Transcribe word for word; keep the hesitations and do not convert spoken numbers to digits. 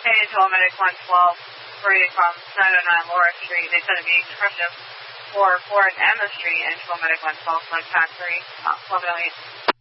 Hey, Medic one twelve, reading from nine oh nine Laura Street. They said it'd be expression for Ford and Emma Street, and Medic one twelve, like factory, uh, eleven oh eight.